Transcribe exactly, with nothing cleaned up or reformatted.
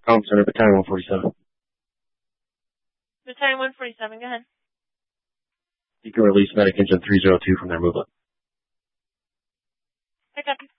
Comm Center, Battalion one forty-seven. Battalion one forty-seven, go ahead. You can release Medic Engine three oh two from their movement. Pick up.